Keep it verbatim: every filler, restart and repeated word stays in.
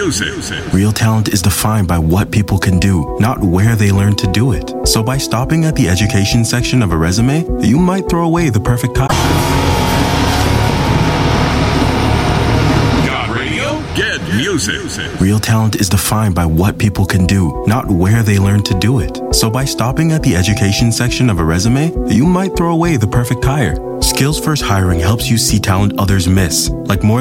music. Real talent is defined by what people can do, not where they learn to do it. So by stopping at the education section of a resume, you might throw away the perfect time. Got radio? Get music. Real talent is defined by what people can do, not where they learn to do it. So by stopping at the education section of a resume, you might throw away the perfect hire. Skills First Hiring helps you see talent others miss, like more